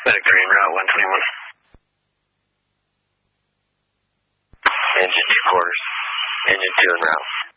Pacific Green, Route 121. Engine 2 quarters. Engine 2 en route.